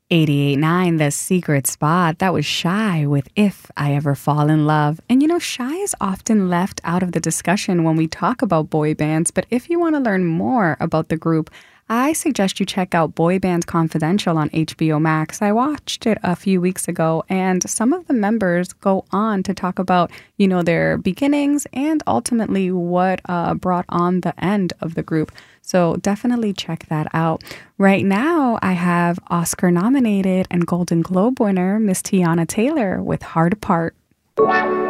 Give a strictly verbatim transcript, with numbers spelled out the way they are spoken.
eighty-eight point nine, The Secret Spot. That was Shy with If I Ever Fall in Love. And you know, Shy is often left out of the discussion when we talk about boy bands, but if you want to learn more about the group, I suggest you check out Boy Band Confidential on H B O Max. I watched it a few weeks ago, and some of the members go on to talk about, you know, their beginnings and ultimately what uh, brought on the end of the group. So definitely check that out. Right now, I have Oscar-nominated and Golden Globe winner Miss Tiana Taylor with Heart Apart.